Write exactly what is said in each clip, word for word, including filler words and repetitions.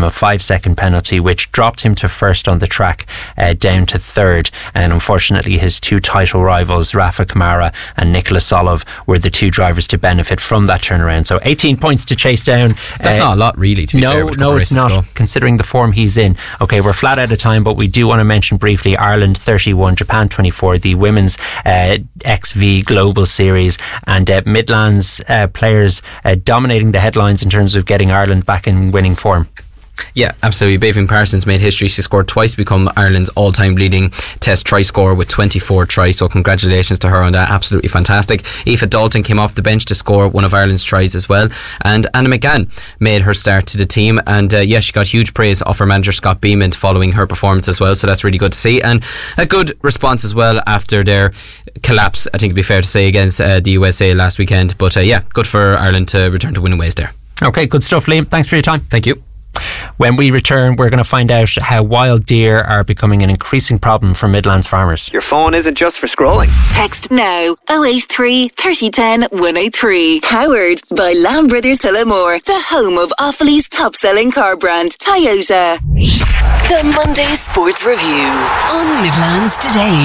him a five second penalty which dropped him to first on the track, uh, down to third, and unfortunately his two title rivals Rafa Kamara and Nicolas Solov were the two drivers to benefit from that turnaround. So eighteen points to chase down. That's uh, not a lot really, to be no, fair. With no, it's not, considering the form he's in. Okay, we're flat out of time, but we do want to mention briefly Ireland thirty-one, Japan twenty-four, the women's uh, X V Global Series, and uh, Midlands uh, players uh, dominating the headlines in terms of getting Ireland back in winning form. Yeah, absolutely. Baving Parsons made history. She scored twice to become Ireland's all-time leading test try scorer with twenty-four tries, so congratulations to her on that. Absolutely fantastic. Aoife Dalton came off the bench to score one of Ireland's tries as well, and Anna McGann made her start to the team, and uh, yeah, she got huge praise off her manager Scott Beamont following her performance as well, so that's really good to see, and a good response as well after their collapse, I think it'd be fair to say, against uh, the U S A last weekend. But uh, yeah, good for Ireland to return to winning ways there. Okay, good stuff, Liam. Thanks for your time. Thank you. When we return, we're going to find out how wild deer are becoming an increasing problem for Midlands farmers. Your phone isn't just for scrolling. Text now oh eight three, thirty ten, one oh three. Powered by Lamb Brothers Tullamore, the home of Offaly's top-selling car brand, Toyota. The Monday Sports Review on Midlands Today.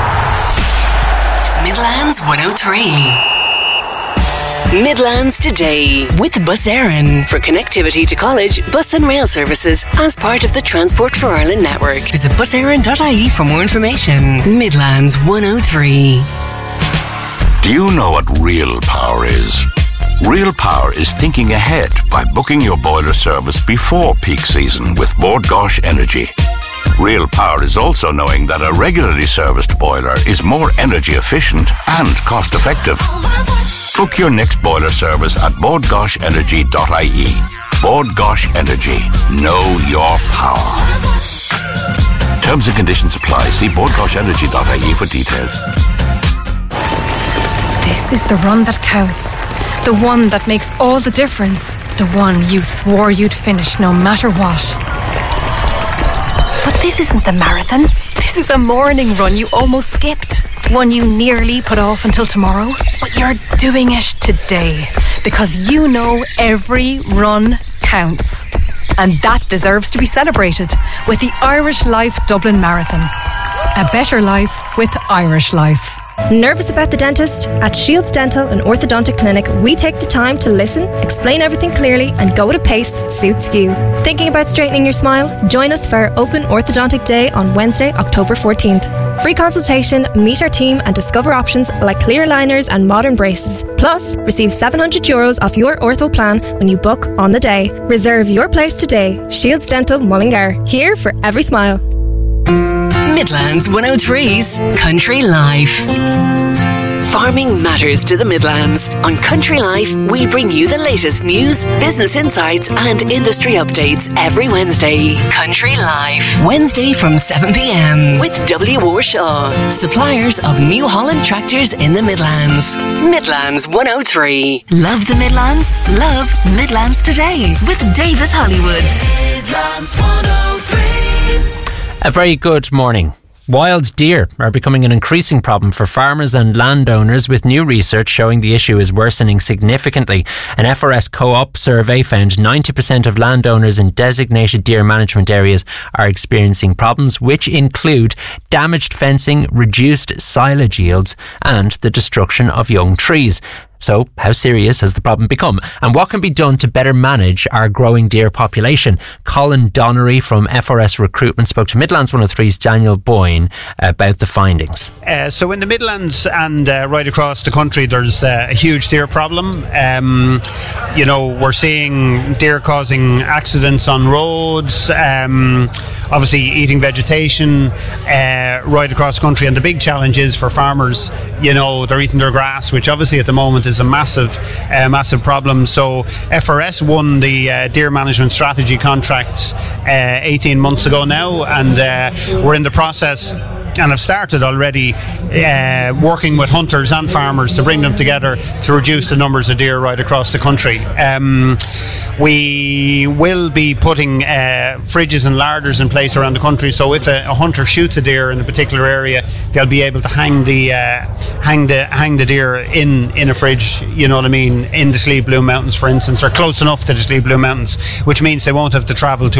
Midlands one oh three. Midlands Today with Bus Éireann for connectivity to college, bus and rail services as part of the Transport for Ireland network. Visit bus éireann dot I E for more information. Midlands one oh three. Do you know what real power is? Real power is thinking ahead by booking your boiler service before peak season with Bord Gáis Energy. Real power is also knowing that a regularly serviced boiler is more energy efficient and cost effective. Book your next boiler service at bord gáis energy dot I E. Bord Gáis Energy. Know your power. Terms and conditions apply. See bord gáis energy dot I E for details. This is the run that counts. The one that makes all the difference. The one you swore you'd finish no matter what. But this isn't the marathon. This is a morning run you almost skipped. One you nearly put off until tomorrow. But you're doing it today. Because you know every run counts. And that deserves to be celebrated with the Irish Life Dublin Marathon. A better life with Irish Life. Nervous about the dentist? At Shields Dental and Orthodontic Clinic, we take the time to listen, explain everything clearly, and go at a pace that suits you. Thinking about straightening your smile? Join us for our open orthodontic day on Wednesday, October fourteenth. Free consultation, meet our team, and discover options like clear aligners and modern braces. Plus, receive seven hundred euros off your ortho plan when you book on the day. Reserve your place today. Shields Dental Mullingar, here for every smile. Midlands one oh three's Country Life. Farming matters to the Midlands. On Country Life, we bring you the latest news, business insights and industry updates every Wednesday. Country Life. Wednesday from seven p.m. with W R Shaw, suppliers of New Holland tractors in the Midlands. Midlands one oh three. Love the Midlands? Love Midlands Today with David Hollywood. Midlands one oh three. A very good morning. Wild deer are becoming an increasing problem for farmers and landowners, with new research showing the issue is worsening significantly. An F R S Co-op survey found ninety percent of landowners in designated deer management areas are experiencing problems, which include damaged fencing, reduced silage yields and the destruction of young trees. So, how serious has the problem become? And what can be done to better manage our growing deer population? Colin Donnery from F R S Recruitment spoke to Midlands one oh three's Daniel Boyne about the findings. Uh, so in the Midlands and uh, right across the country, there's uh, a huge deer problem. Um, you know, we're seeing deer causing accidents on roads, um, obviously eating vegetation uh, right across the country. And the big challenge is for farmers, you know, they're eating their grass, which obviously at the moment is a massive, uh, massive problem. So F R S won the uh, deer management strategy contract uh, eighteen months ago now, and uh, we're in the process and have started already uh, working with hunters and farmers to bring them together to reduce the numbers of deer right across the country. Um, we will be putting uh, fridges and larders in place around the country, so if a, a hunter shoots a deer in a particular area, they'll be able to hang the uh, hang the hang the deer in in a fridge, you know what I mean, in the Slieve Blue Mountains, for instance, or close enough to the Slieve Blue Mountains, which means they won't have to travel to